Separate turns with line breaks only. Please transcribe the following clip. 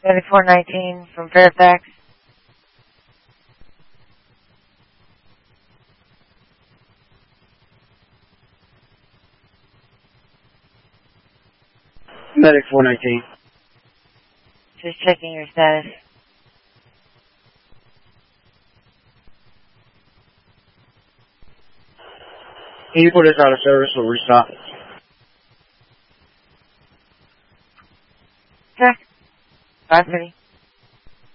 Medic 419 from Fairfax.
Medic 419.
Just checking your status.
Can you put us out of service or restart?
Check. 530.